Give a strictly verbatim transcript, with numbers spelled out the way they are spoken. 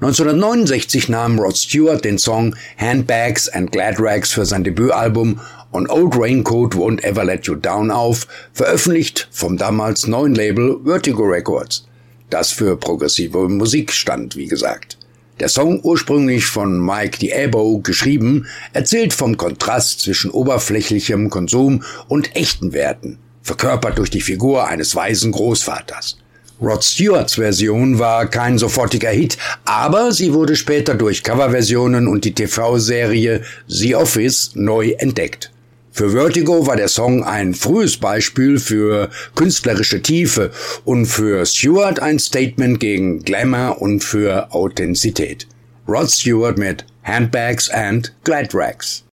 neunzehnhundertneunundsechzig nahm Rod Stewart den Song Handbags and Glad Rags für sein Debütalbum On Old Raincoat Won't Ever Let You Down auf, veröffentlicht vom damals neuen Label Vertigo Records, das für progressive Musik stand, wie gesagt. Der Song, ursprünglich von Mike Diabo geschrieben, erzählt vom Kontrast zwischen oberflächlichem Konsum und echten Werten, verkörpert durch die Figur eines weisen Großvaters. Rod Stewarts Version war kein sofortiger Hit, aber sie wurde später durch Coverversionen und die T V-Serie The Office neu entdeckt. Für Vertigo war der Song ein frühes Beispiel für künstlerische Tiefe und für Stewart ein Statement gegen Glamour und für Authentizität. Rod Stewart mit Handbags and Glad Rags.